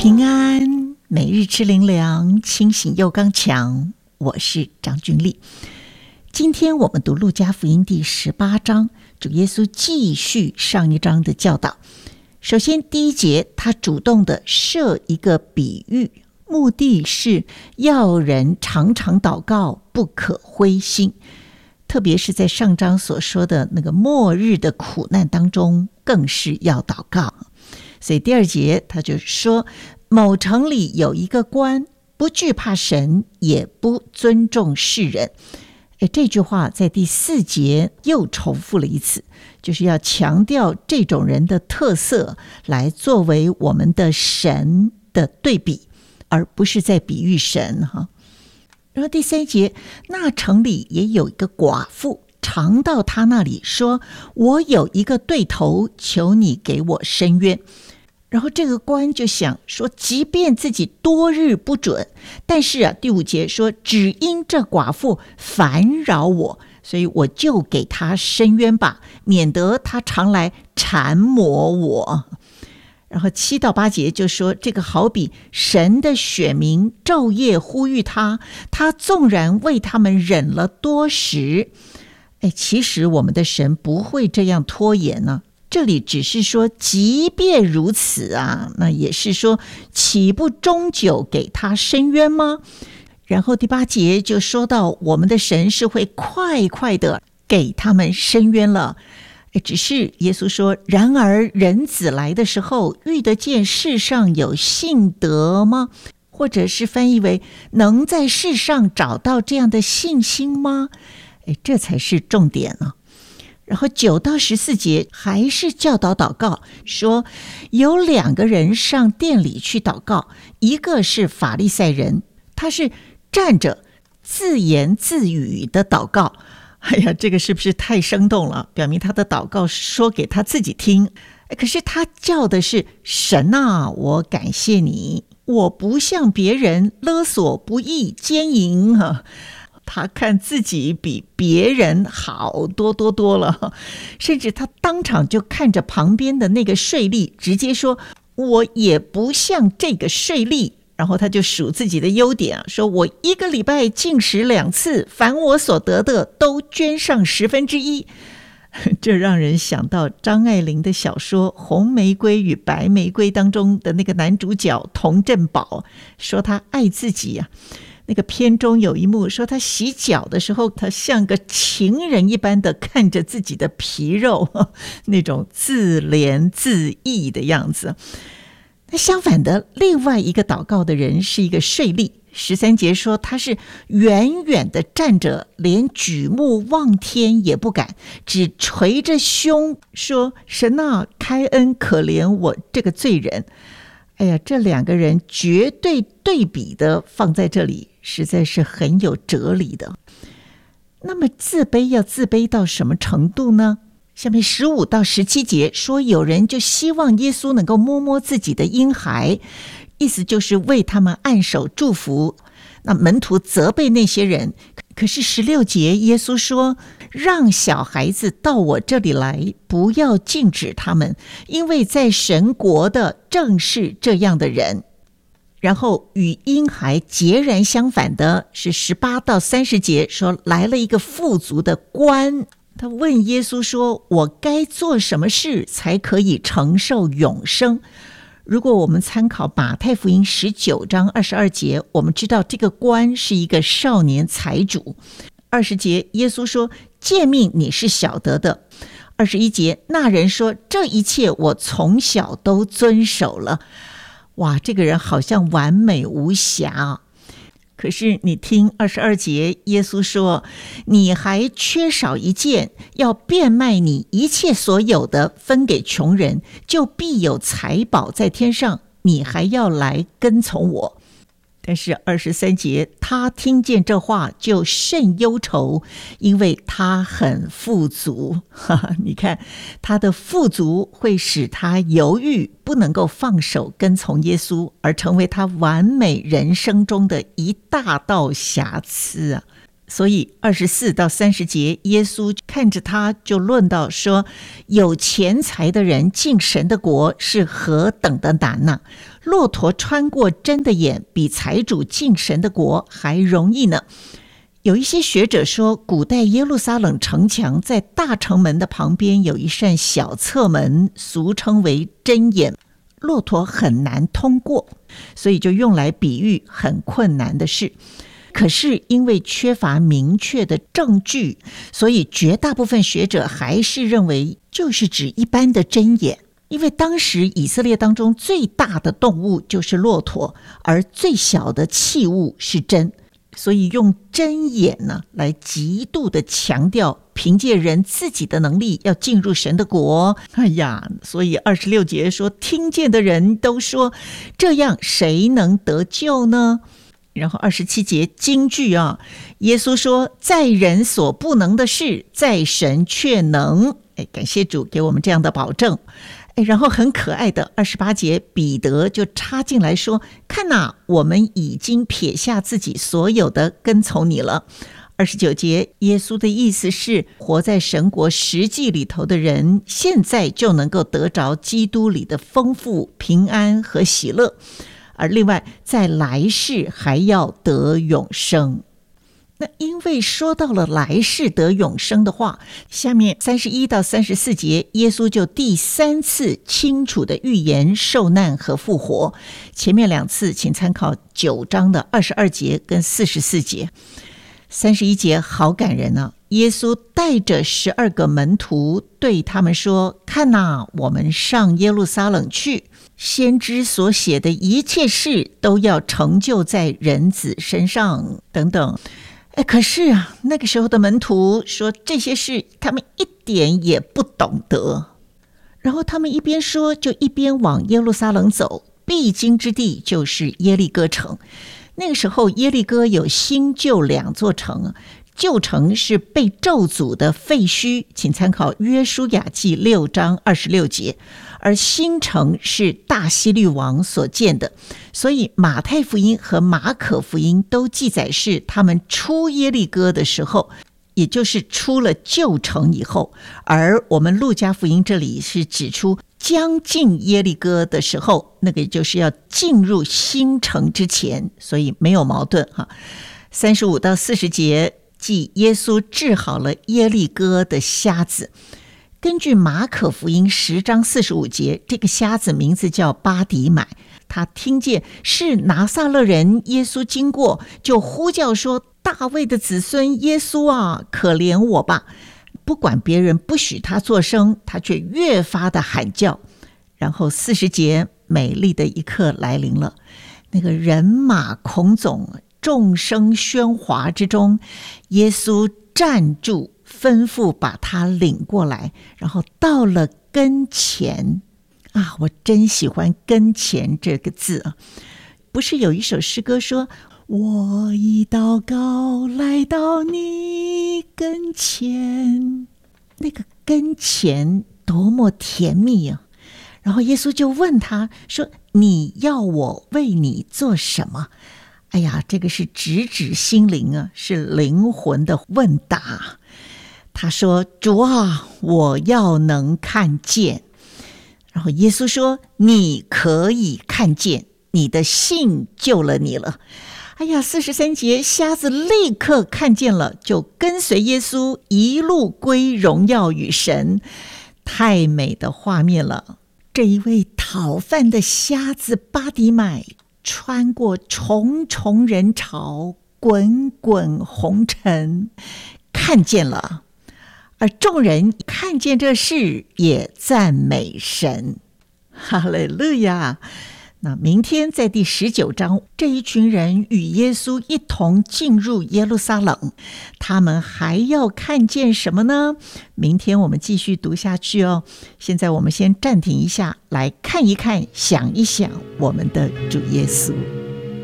平安，每日吃灵粮，清醒又刚强。我是张君丽。今天我们读路加福音第18章，主耶稣继续上一章的教导。首先第一节，他主动的设一个比喻，目的是要人常常祷告，不可灰心。特别是在上章所说的那个末日的苦难当中，更是要祷告。所以第二节他就说，某城里有一个官，不惧怕神，也不尊重世人。这句话在第4节又重复了一次，就是要强调这种人的特色，来作为我们的神的对比，而不是在比喻神。然后第3节，那城里也有一个寡妇，常到他那里说，我有一个对头，求你给我伸冤。然后这个官就想说，即便自己多日不准，但是第5节说，只因这寡妇烦扰我，所以我就给他伸冤吧，免得他常来缠磨我。然后7到8节就说，这个好比神的选民昼夜呼吁他，他纵然为他们忍了多时。其实我们的神不会这样拖延呢。这里只是说即便如此那也是说，岂不终久给他伸冤吗？然后第8节就说到，我们的神是会快快的给他们伸冤了。只是耶稣说，然而人子来的时候，遇得见世上有信德吗？或者是翻译为，能在世上找到这样的信心吗？这才是重点呢。然后9到14节还是教导祷告，说有2个人上殿里去祷告，一个是法利赛人，他是站着自言自语的祷告。这个是不是太生动了？表明他的祷告说给他自己听。可是他叫的是，神啊，我感谢你，我不像别人勒索不义奸淫他看自己比别人好多了，甚至他当场就看着旁边的那个税吏，直接说，我也不像这个税吏。然后他就数自己的优点说，我1个礼拜禁食2次，凡我所得的都捐上1/10。这让人想到张爱玲的小说《红玫瑰与白玫瑰》当中的那个男主角童振宝，说他爱自己那个片中有一幕说，他洗脚的时候，他像个情人一般的看着自己的皮肉，那种自怜自艾的样子。那相反的，另外一个祷告的人是一个税吏。13节说，他是远远的站着，连举目望天也不敢，只捶着胸说，神啊，开恩可怜我这个罪人。这2个人绝对对比的放在这里，实在是很有哲理的。那么自卑要自卑到什么程度呢？下面15到17节说，有人就希望耶稣能够摸摸自己的婴孩，意思就是为他们按手祝福。那门徒责备那些人，可是16节耶稣说，让小孩子到我这里来，不要禁止他们，因为在神国的正是这样的人。然后与婴孩截然相反的是18到30节说，来了一个富足的官，他问耶稣说，我该做什么事才可以承受永生？如果我们参考马太福音19章22节，我们知道这个官是一个少年财主。20节耶稣说，诫命你是晓得的。21节那人说，这一切我从小都遵守了。哇，这个人好像完美无瑕可是你听22节耶稣说，你还缺少一件，要变卖你一切所有的，分给穷人，就必有财宝在天上，你还要来跟从我。但是23节他听见这话就甚忧愁，因为他很富足。你看他的富足会使他犹豫，不能够放手跟从耶稣，而成为他完美人生中的一大道瑕疵所以24到30节耶稣看着他就论到说，有钱财的人进神的国是何等的难骆驼穿过针的眼，比财主进神的国还容易呢。有一些学者说，古代耶路撒冷城墙在大城门的旁边有一扇小侧门，俗称为针眼，骆驼很难通过，所以就用来比喻很困难的事。可是因为缺乏明确的证据，所以绝大部分学者还是认为就是指一般的针眼。因为当时以色列当中最大的动物就是骆驼，而最小的器物是针，所以用针眼呢来极度的强调凭借人自己的能力要进入神的国。哎呀，所以26节说，听见的人都说，这样谁能得救呢？然后27节金句啊，耶稣说，在人所不能的事，在神却能。感谢主给我们这样的保证。然后很可爱的28节，彼得就插进来说，看哪，我们已经撇下自己所有的跟从你了。29节，耶稣的意思是，活在神国实际里头的人，现在就能够得着基督里的丰富、平安和喜乐，而另外在来世还要得永生。那因为说到了来世得永生的话，下面31到34节，耶稣就第3次清楚的预言受难和复活。前面2次请参考9章的22节跟44节。31节好感人啊，耶稣带着12个门徒对他们说，看哪，我们上耶路撒冷去，先知所写的一切事都要成就在人子身上，等等。可是啊，那个时候的门徒说这些事他们一点也不懂得，然后他们一边说就一边往耶路撒冷走，必经之地就是耶利哥城。那个时候耶利哥有新旧2座城，旧城是被咒诅的废墟，请参考约书亚记6章26节，而新城是大希律王所建的，所以马太福音和马可福音都记载是他们出耶利哥的时候，也就是出了旧城以后，而我们路加福音这里是指出将近耶利哥的时候，那个就是要进入新城之前，所以没有矛盾哈。35到40节，即耶稣治好了耶利哥的瞎子。根据马可福音10章45节，这个瞎子名字叫巴底买，他听见是拿撒勒人耶稣经过，就呼叫说，大卫的子孙耶稣啊，可怜我吧。不管别人不许他作声，他却越发的喊叫。然后40节，美丽的一刻来临了，那个人马孔总，众声喧哗之中，耶稣站住，吩咐把他领过来，然后到了跟前啊，我真喜欢跟前这个字啊。不是有一首诗歌说，我一祷告来到你跟前，那个跟前多么甜蜜啊。然后耶稣就问他说，你要我为你做什么？哎呀，这个是直指心灵啊，是灵魂的问答。他说，主啊，我要能看见。然后耶稣说，你可以看见，你的信救了你了。哎呀，43节，瞎子立刻看见了，就跟随耶稣一路归荣耀与神。太美的画面了。这一位讨饭的瞎子巴底买，穿过重重人潮，滚滚红尘，看见了。而众人看见这事，也赞美神。哈利路亚！那明天在第19章，这一群人与耶稣一同进入耶路撒冷，他们还要看见什么呢？明天我们继续读下去哦。现在我们先暂停一下，来看一看，想一想我们的主耶稣。